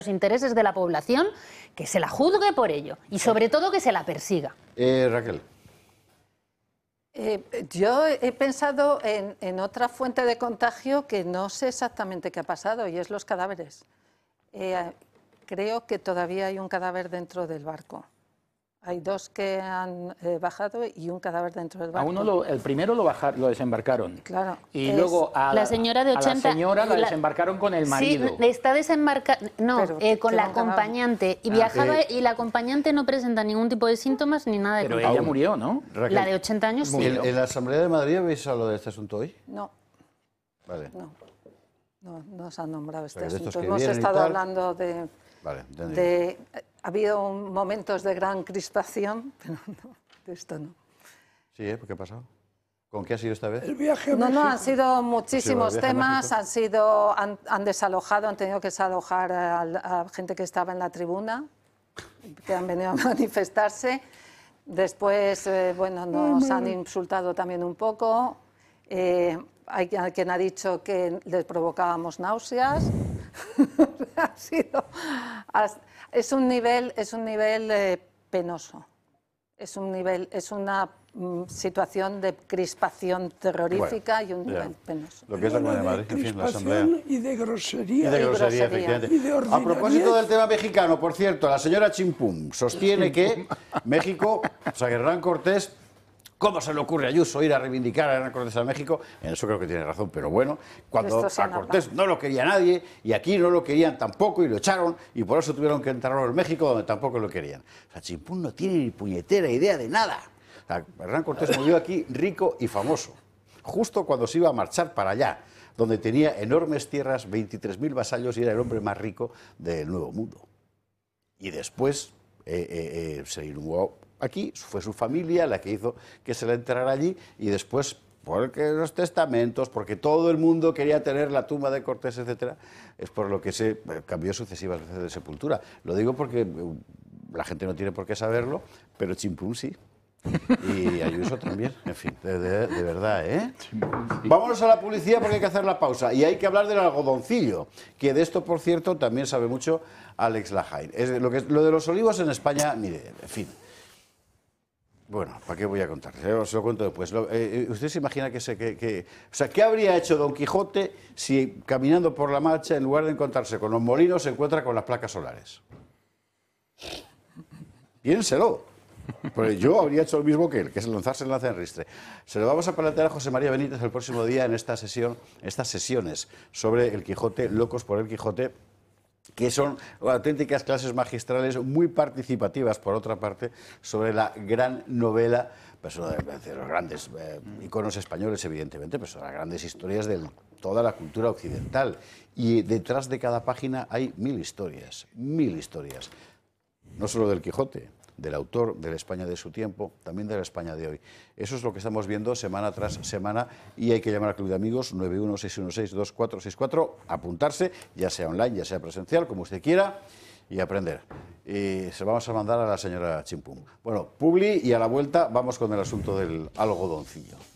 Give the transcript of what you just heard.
los intereses de la población, que se la juzgue por ello y sobre todo que se la persiga. Raquel. Yo he pensado en otra fuente de contagio que no sé exactamente qué ha pasado, y es los cadáveres. Creo que todavía hay un cadáver dentro del barco. Hay dos que han bajado y un cadáver dentro del barco. A uno el primero lo desembarcaron. Claro. Y luego a la señora de 80, a la señora la desembarcaron con el marido. Sí, está desembarcada, no, con la acompañante. Y viajaba y la acompañante no presenta ningún tipo de síntomas ni nada de Pero contagio. ella murió, ¿no? Raquel, la de 80 años sí. ¿En la Asamblea de Madrid habéis hablado de este asunto hoy? No. Vale. No se ha nombrado este Pero de estos asunto. que Hemos vienen y estado tal. hablando de... Vale, ha habido momentos de gran crispación, pero no, de esto no. Sí, ¿qué ha pasado? ¿Con qué ha sido esta vez? El viaje a No, México. han sido muchísimos Sí, el viaje a temas, han desalojado, han tenido que desalojar a gente que estaba en la tribuna, que han venido a manifestarse. Después, bueno, nos han insultado también un poco. Hay quien ha dicho que les provocábamos náuseas. Es un nivel penoso. Es una situación de crispación terrorífica y un nivel penoso. Lo que es la Comunidad de Madrid, en fin, la Asamblea. Y de grosería. Y de grosería, efectivamente. Y de A propósito del tema mexicano, por cierto, la señora Chimpum sostiene que México, o sea, que Hernán Cortés, ¿cómo se le ocurre a Ayuso ir a reivindicar a Hernán Cortés a México? En eso creo que tiene razón, pero bueno, cuando a Cortés no lo quería nadie y aquí no lo querían tampoco y lo echaron y por eso tuvieron que enterrarlo en México donde tampoco lo querían. O sea, Chimpum no tiene ni puñetera idea de nada. O sea, Hernán Cortés murió aquí rico y famoso, justo cuando se iba a marchar para allá, donde tenía enormes tierras, 23.000 vasallos y era el hombre más rico del Nuevo Mundo. Y después se inhumó aquí, fue su familia la que hizo que se la enterrara allí y después, porque los testamentos, porque todo el mundo quería tener la tumba de Cortés, etcétera, es por lo que se cambió sucesivas veces de sepultura. Lo digo porque la gente no tiene por qué saberlo, pero Chimpún sí. Y Ayuso también, en fin, de verdad, ¿eh? Vámonos a la publicidad porque hay que hacer la pausa y hay que hablar del algodoncillo, que de esto, por cierto, también sabe mucho Alex Lahain. Lo de los olivos en España, mire, en fin. Bueno, ¿para qué voy a contar? Se lo cuento después. ¿Usted se imagina o sea, qué habría hecho Don Quijote si caminando por la marcha, en lugar de encontrarse con los molinos, se encuentra con las placas solares? Piénselo. Pues yo habría hecho lo mismo que él, que es lanzarse en ristre. Se lo vamos a plantear a José María Benítez el próximo día en estas sesiones sobre el Quijote, Locos por el Quijote, que son auténticas clases magistrales muy participativas, por otra parte, sobre la gran novela, pues, de los grandes iconos españoles, evidentemente, pero son las grandes historias de toda la cultura occidental. Y detrás de cada página hay 1000 historias, 1000 historias. No solo del Quijote, del autor, de la España de su tiempo, también de la España de hoy. Eso es lo que estamos viendo semana tras semana y hay que llamar al Club de Amigos 916162464, apuntarse, ya sea online, ya sea presencial, como usted quiera, y aprender. Y se vamos a mandar a la señora Chimpum. Bueno, publi y a la vuelta vamos con el asunto del algodoncillo.